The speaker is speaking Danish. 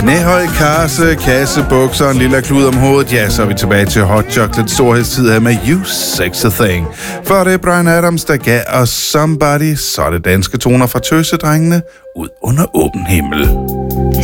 Knæhøj karse, kassebukser og en lille klud om hovedet. Ja, så er vi tilbage til Hot Chocolate storhedstid her med You Sexy Thing. Før det er Bryan Adams, der gav os Somebody. Så er det danske toner fra Tøsedrengene ud under åben himmel.